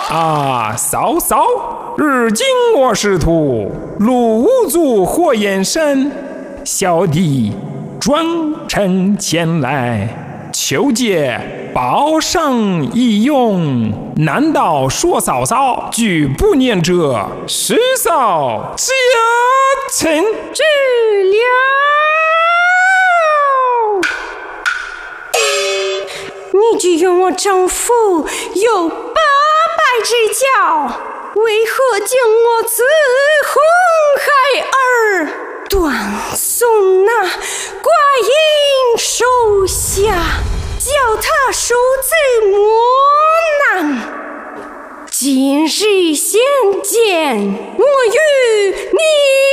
啊，嫂嫂，如今我师徒陆无足火焰山，小弟专程前来求借报上一用，难道说嫂嫂拒不念这师嫂家臣知了。你只用我丈夫有800只脚，为何将我此红孩儿断送那寡人手下，叫他受此磨难？今日相见，我与你